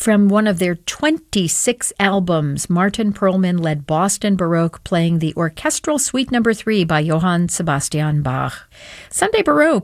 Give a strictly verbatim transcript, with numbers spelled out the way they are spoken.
From one of their twenty-six albums, Martin Perlman led Boston Baroque playing the Orchestral Suite Number three by Johann Sebastian Bach. Sunday Baroque